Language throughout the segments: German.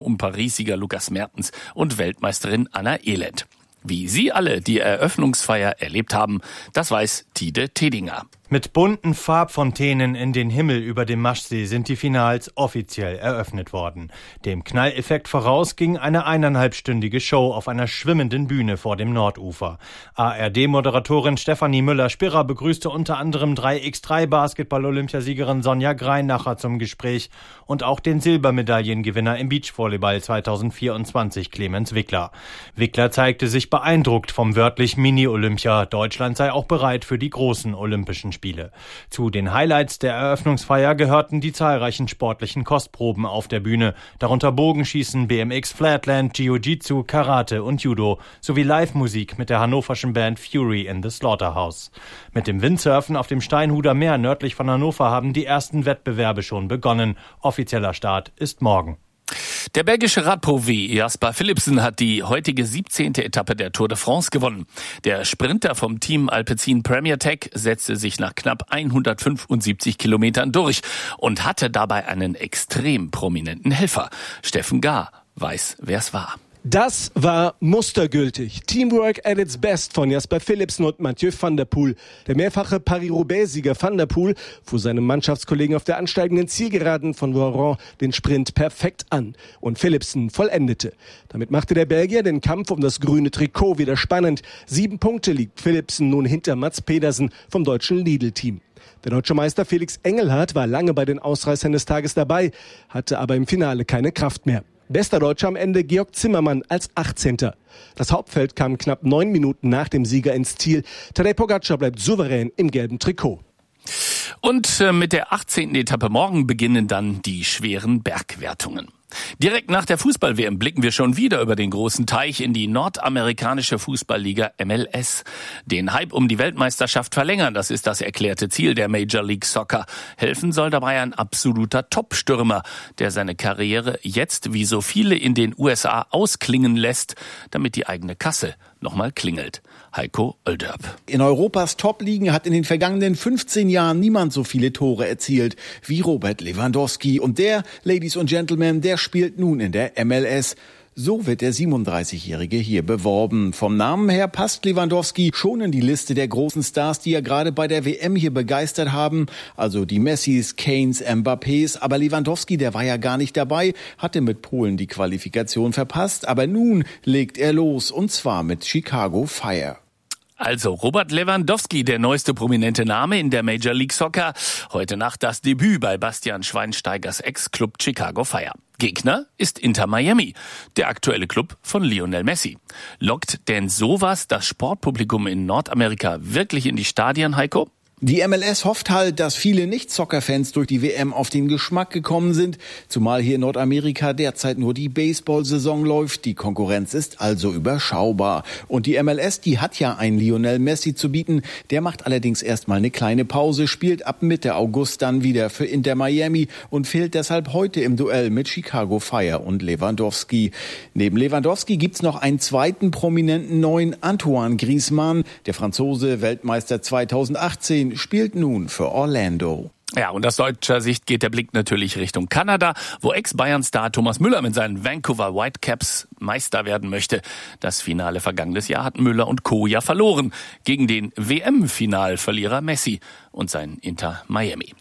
um Paris-Sieger Lukas Mertens und Weltmeisterin Anna Elend. Wie Sie alle die Eröffnungsfeier erlebt haben, das weiß Tide Tedinger. Mit bunten Farbfontänen in den Himmel über dem Maschsee sind die Finals offiziell eröffnet worden. Dem Knalleffekt voraus ging eine 1,5-stündige Show auf einer schwimmenden Bühne vor dem Nordufer. ARD-Moderatorin Stefanie Müller-Spirrer begrüßte unter anderem 3x3-Basketball-Olympiasiegerin Sonja Greinacher zum Gespräch und auch den Silbermedaillengewinner im Beachvolleyball 2024 Clemens Wickler. Wickler zeigte sich beeindruckt vom wörtlich Mini-Olympia. Deutschland sei auch bereit für die großen Olympischen Spiele. Zu den Highlights der Eröffnungsfeier gehörten die zahlreichen sportlichen Kostproben auf der Bühne, darunter Bogenschießen, BMX, Flatland, Jiu-Jitsu, Karate und Judo, sowie Live-Musik mit der hannoverschen Band Fury in the Slaughterhouse. Mit dem Windsurfen auf dem Steinhuder Meer nördlich von Hannover haben die ersten Wettbewerbe schon begonnen. Offizieller Start ist morgen. Der belgische Radprofi Jasper Philipsen hat die heutige 17. Etappe der Tour de France gewonnen. Der Sprinter vom Team Alpecin Premier Tech setzte sich nach knapp 175 Kilometern durch und hatte dabei einen extrem prominenten Helfer. Steffen Gahr weiß, wer es war. Das war mustergültig. Teamwork at its best von Jasper Philipsen und Mathieu van der Poel. Der mehrfache Paris-Roubaix-Sieger van der Poel fuhr seinem Mannschaftskollegen auf der ansteigenden Zielgeraden von Voiron den Sprint perfekt an. Und Philipsen vollendete. Damit machte der Belgier den Kampf um das grüne Trikot wieder spannend. 7 Punkte liegt Philipsen nun hinter Mats Pedersen vom deutschen Lidl-Team. Der deutsche Meister Felix Engelhardt war lange bei den Ausreißern des Tages dabei, hatte aber im Finale keine Kraft mehr. Bester Deutscher am Ende Georg Zimmermann als 18. Das Hauptfeld kam knapp 9 Minuten nach dem Sieger ins Ziel. Tadej Pogačar bleibt souverän im gelben Trikot. Und mit der 18. Etappe morgen beginnen dann die schweren Bergwertungen. Direkt nach der Fußball-WM blicken wir schon wieder über den großen Teich in die nordamerikanische Fußballliga MLS. Den Hype um die Weltmeisterschaft verlängern, das ist das erklärte Ziel der Major League Soccer. Helfen soll dabei ein absoluter Top-Stürmer, der seine Karriere jetzt wie so viele in den USA ausklingen lässt, damit die eigene Kasse nochmal klingelt. Heiko Oelderb. In Europas Top-Ligen hat in den vergangenen 15 Jahren niemand so viele Tore erzielt wie Robert Lewandowski. Und der, Ladies und Gentlemen, der spielt nun in der MLS. So wird der 37-Jährige hier beworben. Vom Namen her passt Lewandowski schon in die Liste der großen Stars, die ja gerade bei der WM hier begeistert haben. Also die Messis, Kanes, Mbappés. Aber Lewandowski, der war ja gar nicht dabei, hatte mit Polen die Qualifikation verpasst. Aber nun legt er los, und zwar mit Chicago Fire. Also Robert Lewandowski, der neueste prominente Name in der Major League Soccer. Heute Nacht das Debüt bei Bastian Schweinsteigers Ex-Club Chicago Fire. Gegner ist Inter Miami, der aktuelle Club von Lionel Messi. Lockt denn sowas das Sportpublikum in Nordamerika wirklich in die Stadien, Heiko? Die MLS hofft halt, dass viele Nicht-Soccer-Fans durch die WM auf den Geschmack gekommen sind, zumal hier in Nordamerika derzeit nur die Baseball-Saison läuft. Die Konkurrenz ist also überschaubar. Und die MLS, die hat ja einen Lionel Messi zu bieten. Der macht allerdings erstmal eine kleine Pause, spielt ab Mitte August dann wieder für Inter Miami und fehlt deshalb heute im Duell mit Chicago Fire und Lewandowski. Neben Lewandowski gibt's noch einen zweiten prominenten neuen, Antoine Griezmann. Der Franzose, Weltmeister 2018, spielt nun für Orlando. Ja, und aus deutscher Sicht geht der Blick natürlich Richtung Kanada, wo Ex-Bayern-Star Thomas Müller mit seinen Vancouver Whitecaps Meister werden möchte. Das Finale vergangenes Jahr hatten Müller und Co. ja verloren gegen den WM-Finalverlierer Messi und sein Inter Miami.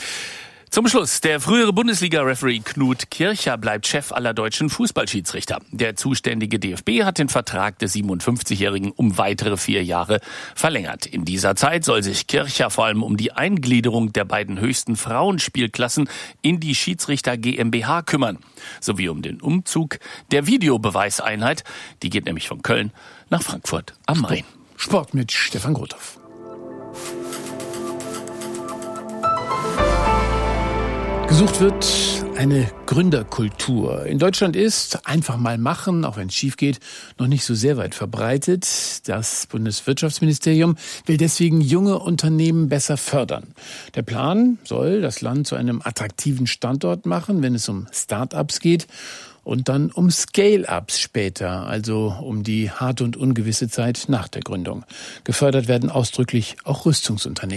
Zum Schluss, der frühere Bundesliga-Referee Knut Kircher bleibt Chef aller deutschen Fußballschiedsrichter. Der zuständige DFB hat den Vertrag des 57-Jährigen um weitere 4 Jahre verlängert. In dieser Zeit soll sich Kircher vor allem um die Eingliederung der beiden höchsten Frauenspielklassen in die Schiedsrichter GmbH kümmern, sowie um den Umzug der Videobeweiseinheit. Die geht nämlich von Köln nach Frankfurt am Main. Sport mit Stefan Grothoff. Gesucht wird eine Gründerkultur. In Deutschland ist einfach mal machen, auch wenn es schief geht, noch nicht so sehr weit verbreitet. Das Bundeswirtschaftsministerium will deswegen junge Unternehmen besser fördern. Der Plan soll das Land zu einem attraktiven Standort machen, wenn es um Start-ups geht. Und dann um Scale-ups später, also um die harte und ungewisse Zeit nach der Gründung. Gefördert werden ausdrücklich auch Rüstungsunternehmen.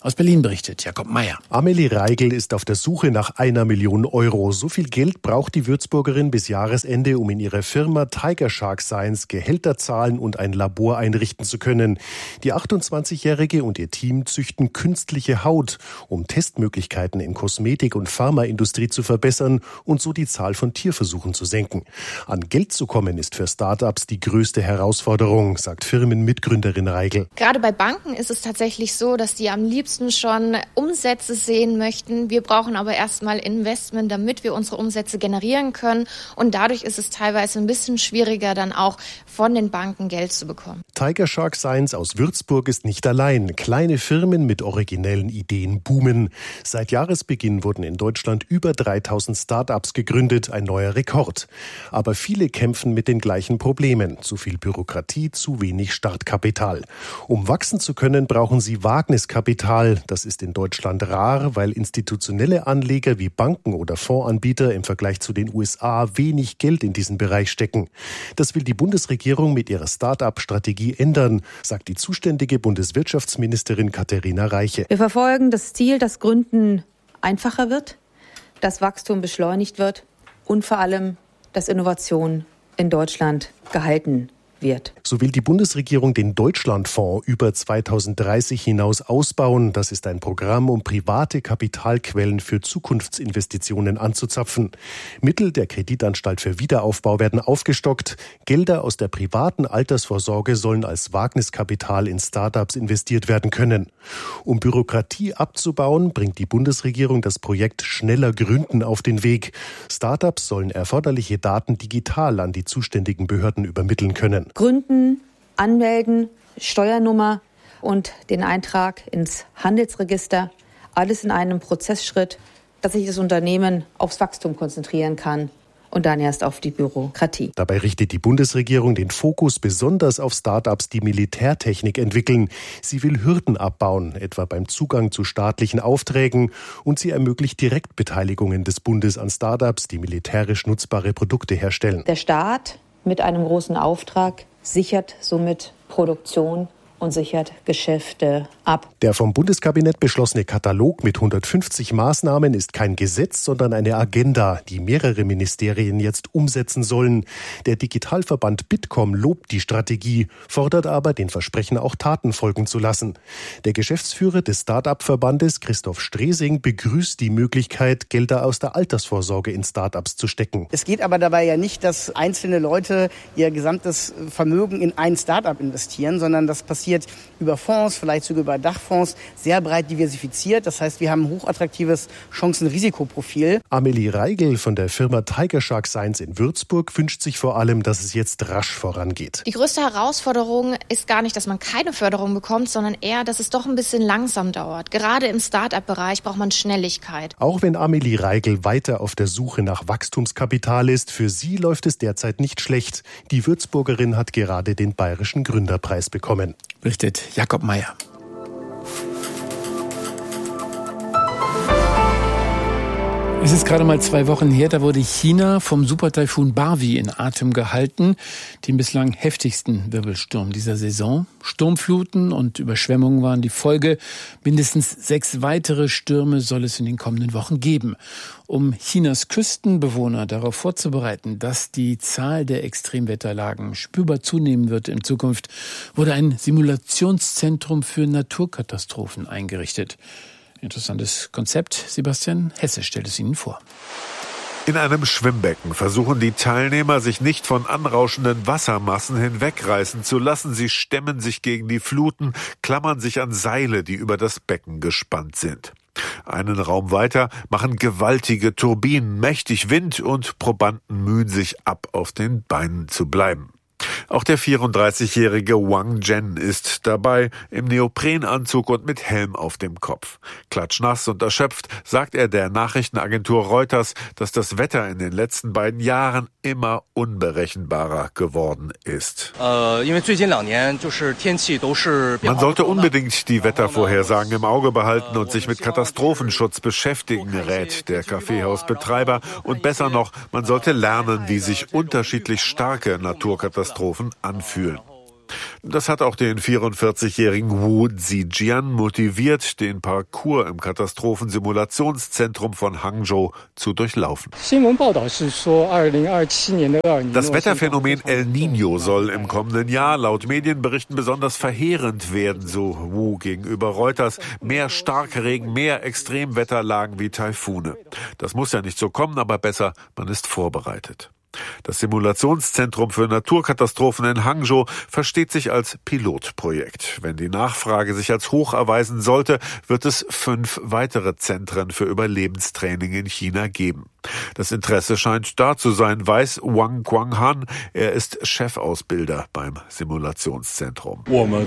Aus Berlin berichtet Jakob Mayer. Amelie Reigl ist auf der Suche nach 1 Million Euro. So viel Geld braucht die Würzburgerin bis Jahresende, um in ihrer Firma Tiger Shark Science Gehälter zahlen und ein Labor einrichten zu können. Die 28-Jährige und ihr Team züchten künstliche Haut, um Testmöglichkeiten in Kosmetik- und Pharmaindustrie zu verbessern und so die Zahl von Tierversuchen zu senken. An Geld zu kommen ist für Start-ups die größte Herausforderung, sagt Firmenmitgründerin Reigl. Gerade bei Banken ist es tatsächlich so, dass die am liebsten schon Umsätze sehen möchten. Wir brauchen aber erstmal Investment, damit wir unsere Umsätze generieren können. Und dadurch ist es teilweise ein bisschen schwieriger, dann auch von den Banken Geld zu bekommen. Tiger Shark Science aus Würzburg ist nicht allein. Kleine Firmen mit originellen Ideen boomen. Seit Jahresbeginn wurden in Deutschland über 3000 Start-ups gegründet, ein neuer Rekord. Aber viele kämpfen mit den gleichen Problemen. Zu viel Bürokratie, zu wenig Startkapital. Um wachsen zu können, brauchen sie Wagniskapital. Das ist in Deutschland rar, weil institutionelle Anleger wie Banken oder Fondsanbieter im Vergleich zu den USA wenig Geld in diesen Bereich stecken. Das will die Bundesregierung mit ihrer Start-up-Strategie ändern, sagt die zuständige Bundeswirtschaftsministerin Katharina Reiche. Wir verfolgen das Ziel, dass Gründen einfacher wird, dass Wachstum beschleunigt wird und vor allem, dass Innovation in Deutschland gehalten wird. So will die Bundesregierung den Deutschlandfonds über 2030 hinaus ausbauen. Das ist ein Programm, um private Kapitalquellen für Zukunftsinvestitionen anzuzapfen. Mittel der Kreditanstalt für Wiederaufbau werden aufgestockt. Gelder aus der privaten Altersvorsorge sollen als Wagniskapital in Startups investiert werden können. Um Bürokratie abzubauen, bringt die Bundesregierung das Projekt Schneller Gründen auf den Weg. Startups sollen erforderliche Daten digital an die zuständigen Behörden übermitteln können. Gründen, anmelden, Steuernummer und den Eintrag ins Handelsregister. Alles in einem Prozessschritt, dass sich das Unternehmen aufs Wachstum konzentrieren kann und dann erst auf die Bürokratie. Dabei richtet die Bundesregierung den Fokus besonders auf Start-ups, die Militärtechnik entwickeln. Sie will Hürden abbauen, etwa beim Zugang zu staatlichen Aufträgen. Und sie ermöglicht Direktbeteiligungen des Bundes an Start-ups, die militärisch nutzbare Produkte herstellen. Der Staat mit einem großen Auftrag sichert somit Produktion und sichert Geschäfte ab. Der vom Bundeskabinett beschlossene Katalog mit 150 Maßnahmen ist kein Gesetz, sondern eine Agenda, die mehrere Ministerien jetzt umsetzen sollen. Der Digitalverband Bitkom lobt die Strategie, fordert aber, den Versprechen auch Taten folgen zu lassen. Der Geschäftsführer des Start-up-Verbandes, Christoph Stresing, begrüßt die Möglichkeit, Gelder aus der Altersvorsorge in Start-ups zu stecken. Es geht aber dabei ja nicht, dass einzelne Leute ihr gesamtes Vermögen in ein Start-up investieren, sondern das passiert über Fonds, vielleicht sogar über Dachfonds, sehr breit diversifiziert. Das heißt, wir haben ein hochattraktives Chancen-Risikoprofil. Amelie Reigl von der Firma Tiger Shark Science in Würzburg wünscht sich vor allem, dass es jetzt rasch vorangeht. Die größte Herausforderung ist gar nicht, dass man keine Förderung bekommt, sondern eher, dass es doch ein bisschen langsam dauert. Gerade im Start-up-Bereich braucht man Schnelligkeit. Auch wenn Amelie Reigl weiter auf der Suche nach Wachstumskapital ist, für sie läuft es derzeit nicht schlecht. Die Würzburgerin hat gerade den Bayerischen Gründerpreis bekommen. Berichtet Jakob Mayer. Es ist gerade mal 2 Wochen her, da wurde China vom Supertaifun Barwi in Atem gehalten, dem bislang heftigsten Wirbelsturm dieser Saison. Sturmfluten und Überschwemmungen waren die Folge. Mindestens 6 weitere Stürme soll es in den kommenden Wochen geben. Um Chinas Küstenbewohner darauf vorzubereiten, dass die Zahl der Extremwetterlagen spürbar zunehmen wird in Zukunft, wurde ein Simulationszentrum für Naturkatastrophen eingerichtet. Interessantes Konzept. Sebastian Hesse stellt es Ihnen vor. In einem Schwimmbecken versuchen die Teilnehmer, sich nicht von anrauschenden Wassermassen hinwegreißen zu lassen. Sie stemmen sich gegen die Fluten, klammern sich an Seile, die über das Becken gespannt sind. Einen Raum weiter machen gewaltige Turbinen mächtig Wind und Probanden mühen sich ab, auf den Beinen zu bleiben. Auch der 34-jährige Wang Zhen ist dabei, im Neoprenanzug und mit Helm auf dem Kopf. Klatschnass und erschöpft sagt er der Nachrichtenagentur Reuters, dass das Wetter in den letzten beiden Jahren immer unberechenbarer geworden ist. Man sollte unbedingt die Wettervorhersagen im Auge behalten und sich mit Katastrophenschutz beschäftigen, rät der Kaffeehausbetreiber. Und besser noch, man sollte lernen, wie sich unterschiedlich starke Naturkatastrophen anfühlen. Das hat auch den 44-jährigen Wu Zijian motiviert, den Parcours im Katastrophensimulationszentrum von Hangzhou zu durchlaufen. Das Wetterphänomen El Niño soll im kommenden Jahr laut Medienberichten besonders verheerend werden, so Wu gegenüber Reuters. Mehr Starkregen, mehr Extremwetterlagen wie Taifune. Das muss ja nicht so kommen, aber besser, man ist vorbereitet. Das Simulationszentrum für Naturkatastrophen in Hangzhou versteht sich als Pilotprojekt. Wenn die Nachfrage sich als hoch erweisen sollte, wird es 5 weitere Zentren für Überlebenstraining in China geben. Das Interesse scheint da zu sein, weiß Wang Guanghan. Er ist Chefausbilder beim Simulationszentrum.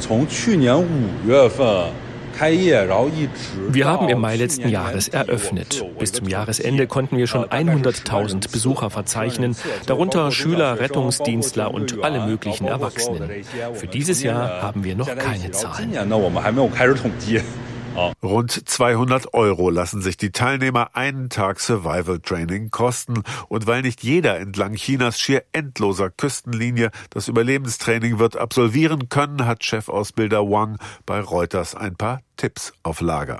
Wir haben im Mai letzten Jahres eröffnet. Bis zum Jahresende konnten wir schon 100.000 Besucher verzeichnen, darunter Schüler, Rettungsdienstler und alle möglichen Erwachsenen. Für dieses Jahr haben wir noch keine Zahlen. Rund 200 € lassen sich die Teilnehmer einen Tag Survival Training kosten. Und weil nicht jeder entlang Chinas schier endloser Küstenlinie das Überlebenstraining wird absolvieren können, hat Chefausbilder Wang bei Reuters ein paar Tipps auf Lager.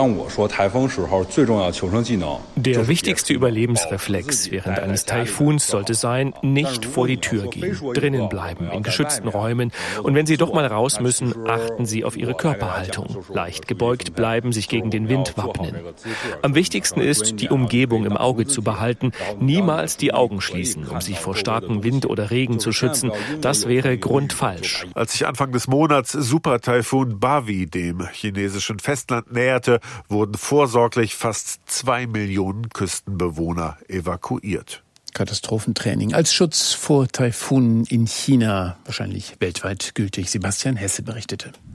Der wichtigste Überlebensreflex während eines Taifuns sollte sein, nicht vor die Tür gehen, drinnen bleiben, in geschützten Räumen. Und wenn Sie doch mal raus müssen, achten Sie auf Ihre Körperhaltung. Leicht gebeugt bleiben, sich gegen den Wind wappnen. Am wichtigsten ist, die Umgebung im Auge zu behalten, niemals die Augen schließen, um sich vor starkem Wind oder Regen zu schützen. Das wäre grundfalsch. Als sich Anfang des Monats Super-Taifun Bavi dem chinesischen Festland näherte, wurden vorsorglich fast 2 Millionen Küstenbewohner evakuiert. Katastrophentraining als Schutz vor Taifunen in China, wahrscheinlich weltweit gültig. Sebastian Hesse berichtete.